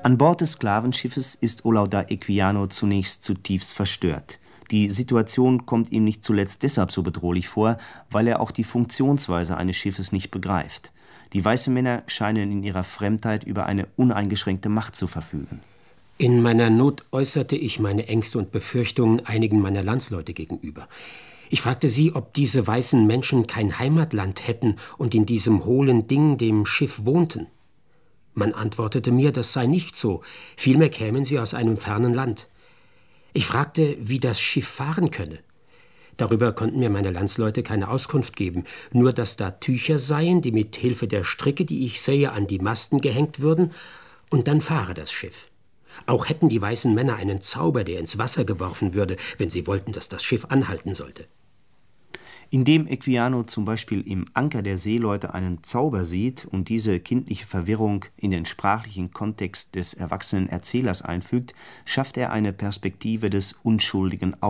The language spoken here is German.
An Bord des Sklavenschiffes ist Olaudah Equiano zunächst zutiefst verstört. Die Situation kommt ihm nicht zuletzt deshalb so bedrohlich vor, weil er auch die Funktionsweise eines Schiffes nicht begreift. Die weißen Männer scheinen in ihrer Fremdheit über eine uneingeschränkte Macht zu verfügen. In meiner Not äußerte ich meine Ängste und Befürchtungen einigen meiner Landsleute gegenüber. Ich fragte sie, ob diese weißen Menschen kein Heimatland hätten und in diesem hohlen Ding, dem Schiff, wohnten. Man antwortete mir, das sei nicht so, vielmehr kämen sie aus einem fernen Land. Ich fragte, wie das Schiff fahren könne. Darüber konnten mir meine Landsleute keine Auskunft geben, nur dass da Tücher seien, die mit Hilfe der Stricke, die ich sähe, an die Masten gehängt würden, und dann fahre das Schiff. Auch hätten die weißen Männer einen Zauber, der ins Wasser geworfen würde, wenn sie wollten, dass das Schiff anhalten sollte. Indem Equiano zum Beispiel im Anker der Seeleute einen Zauber sieht und diese kindliche Verwirrung in den sprachlichen Kontext des erwachsenen Erzählers einfügt, schafft er eine Perspektive des unschuldigen